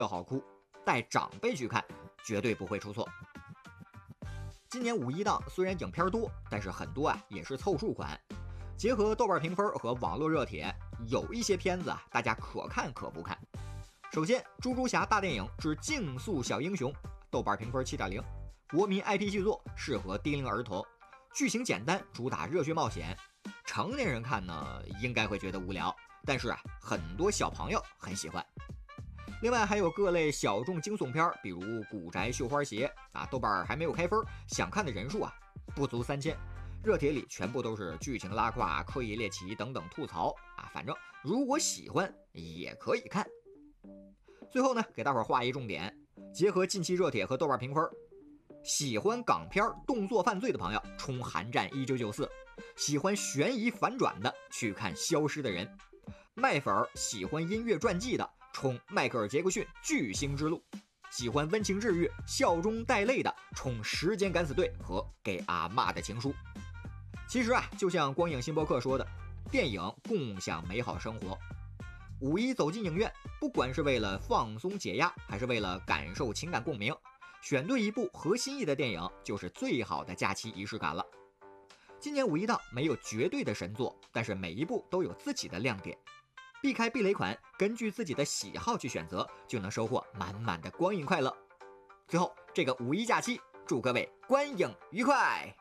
要好哭，带长辈去看绝对不会出错。今年5一档虽然影片多，但是很多也是凑数款。结合豆瓣评分和网络热帖，有一些片子大家可看可不看。首先，《猪猪侠大电影之竞速小英雄》，豆瓣评分7.0，国民 IP 巨作，适合低龄儿童，剧情简单，主打热血冒险。成年人看呢，应该会觉得无聊，但是很多小朋友很喜欢。另外还有各类小众惊悚片，比如《古宅绣花鞋》豆瓣还没有开分，想看的人数不足3000，热帖里全部都是剧情拉胯、刻意猎奇等等吐槽反正如果喜欢也可以看。最后呢，给大伙画一重点，结合近期热帖和豆瓣评分，喜欢港片动作犯罪的朋友冲《寒战1994》，喜欢悬疑反转的去看《消失的人》，麦粉喜欢音乐传记的冲迈克尔·杰克逊巨星之路，喜欢温情治愈笑中带泪的冲时间敢死队和给阿嬷的情书。其实就像光影新播客说的，电影共享美好生活。5一走进影院，不管是为了放松解压，还是为了感受情感共鸣，选对一部合心意的电影就是最好的假期仪式感了。今年5一档没有绝对的神作，但是每一部都有自己的亮点，避开避雷款，根据自己的喜好去选择，就能收获满满的光影快乐。最后，这个5一假期，祝各位观影愉快！